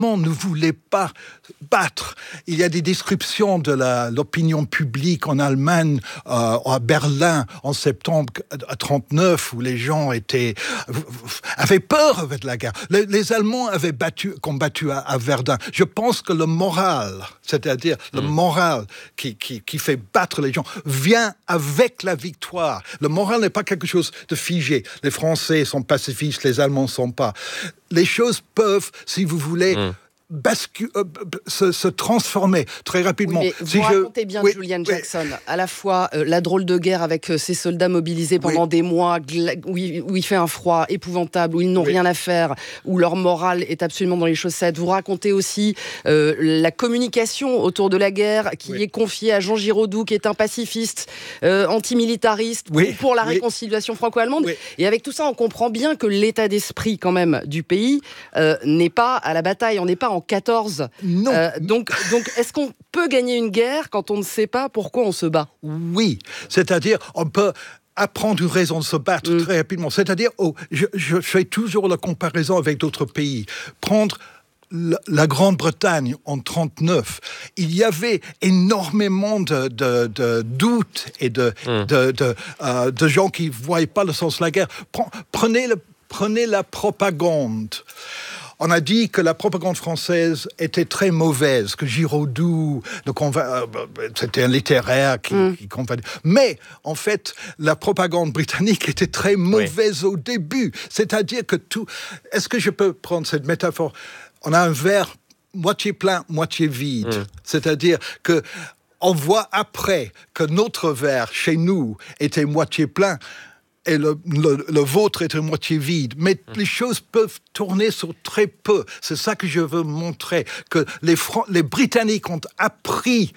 ne voulait pas battre. Il y a des descriptions de l'opinion publique en Allemagne, à Berlin, en septembre 1939, où les gens avaient peur avec la guerre. Les Allemands avaient combattu à Verdun. Je pense que le moral, c'est-à-dire le moral qui fait battre les gens, vient avec la victoire. Le moral n'est pas quelque chose de figé. Les Français sont pacifistes, les Allemands ne sont pas. Les choses peuvent, si vous voulez, se transformer très rapidement. Oui, mais vous racontez bien Julian Jackson, à la fois la drôle de guerre avec ses soldats mobilisés pendant des mois, où il fait un froid épouvantable, où ils n'ont rien à faire, où leur morale est absolument dans les chaussettes. Vous racontez aussi la communication autour de la guerre qui est confiée à Jean Giraudoux, qui est un pacifiste, antimilitariste, pour la réconciliation franco-allemande. Et avec tout ça, on comprend bien que l'état d'esprit quand même du pays n'est pas à la bataille, on n'est pas en 14. Non. Donc, est-ce qu'on peut gagner une guerre quand on ne sait pas pourquoi on se bat ? Oui, c'est-à-dire on peut apprendre une raison de se battre très rapidement. C'est-à-dire, je fais toujours la comparaison avec d'autres pays. Prendre la Grande-Bretagne en 1939, il y avait énormément de doutes et de gens qui ne voyaient pas le sens de la guerre. Prenez la propagande. On a dit que la propagande française était très mauvaise, que Giraudoux, c'était un littéraire qui comparait. Mais, en fait, la propagande britannique était très mauvaise au début. C'est-à-dire que Est-ce que je peux prendre cette métaphore ? On a un verre moitié plein, moitié vide. C'est-à-dire que on voit après que notre verre, chez nous, était moitié plein, et le vôtre est à moitié vide. Mais les choses peuvent tourner sur très peu. C'est ça que je veux montrer, que les Britanniques ont appris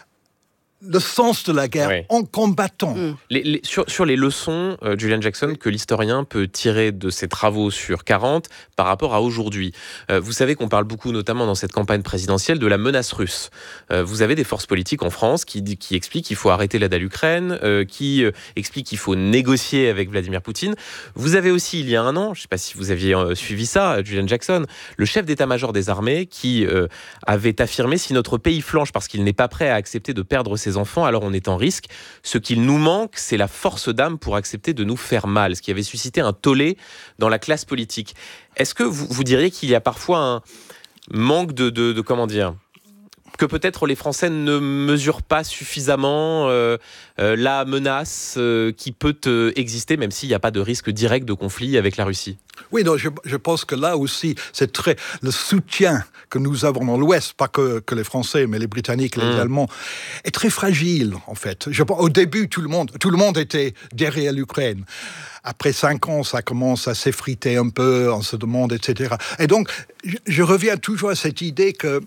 le sens de la guerre en combattant. Sur les leçons, Julian Jackson, que l'historien peut tirer de ses travaux sur 40 par rapport à aujourd'hui. Vous savez qu'on parle beaucoup, notamment dans cette campagne présidentielle, de la menace russe. Vous avez des forces politiques en France qui expliquent qu'il faut arrêter l'aide à l'Ukraine, qui expliquent qu'il faut négocier avec Vladimir Poutine. Vous avez aussi, il y a un an, je ne sais pas si vous aviez suivi ça, Julian Jackson, le chef d'état-major des armées qui avait affirmé: si notre pays flanche parce qu'il n'est pas prêt à accepter de perdre ses enfants, alors on est en risque. Ce qu'il nous manque, c'est la force d'âme pour accepter de nous faire mal, ce qui avait suscité un tollé dans la classe politique. Est-ce que vous diriez qu'il y a parfois un manque de comment dire, que peut-être les Français ne mesurent pas suffisamment la menace qui peut exister, même s'il n'y a pas de risque direct de conflit avec la Russie ? Oui, non, je pense que là aussi, le soutien que nous avons dans l'Ouest, pas que les Français, mais les Britanniques et les Allemands, est très fragile, en fait. Au début, tout le monde était derrière l'Ukraine. Après 5 ans, ça commence à s'effriter un peu, on se demande, etc. Et donc, je reviens toujours à cette idée que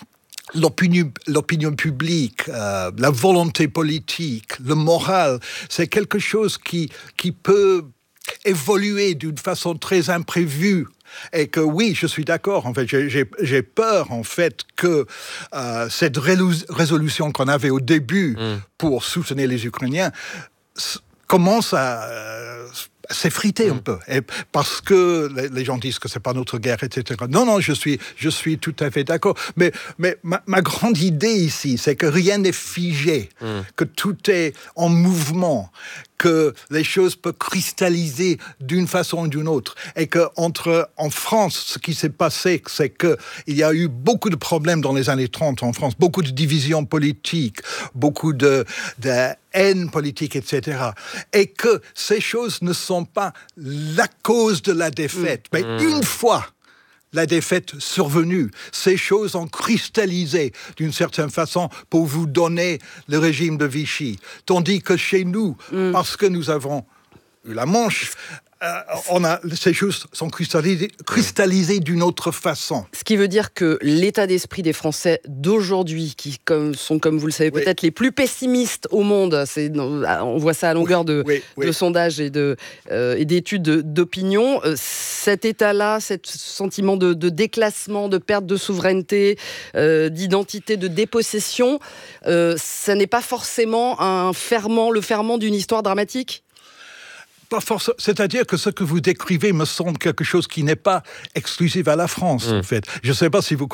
l'opinion publique, la volonté politique, le moral, c'est quelque chose qui peut évoluer d'une façon très imprévue. Et que oui, je suis d'accord, en fait, j'ai peur, en fait, que cette résolution qu'on avait au début pour soutenir les Ukrainiens commence à s'effriter un peu, et parce que les gens disent que c'est pas notre guerre, etc. Non, je suis tout à fait d'accord. Mais ma grande idée ici, c'est que rien n'est figé, que tout est en mouvement, que les choses peuvent cristalliser d'une façon ou d'une autre, et que en France, ce qui s'est passé, c'est que il y a eu beaucoup de problèmes dans les années 30 en France, beaucoup de divisions politiques, beaucoup de haine politique, etc. Et que ces choses ne sont pas la cause de la défaite. Mais une fois la défaite survenue, ces choses ont cristallisé d'une certaine façon pour vous donner le régime de Vichy. Tandis que chez nous, parce que nous avons eu la Manche, ces choses sont cristallisées d'une autre façon. Ce qui veut dire que l'état d'esprit des Français d'aujourd'hui, qui sont, comme vous le savez peut-être, les plus pessimistes au monde, on voit ça à longueur de sondages et d'études d'opinion, cet état-là, ce sentiment de déclassement, de perte de souveraineté, d'identité, de dépossession, ça n'est pas forcément le ferment d'une histoire dramatique ? pas forcément. C'est-à-dire que ce que vous décrivez me semble quelque chose qui n'est pas exclusif à la France, en fait. Je ne sais pas si vous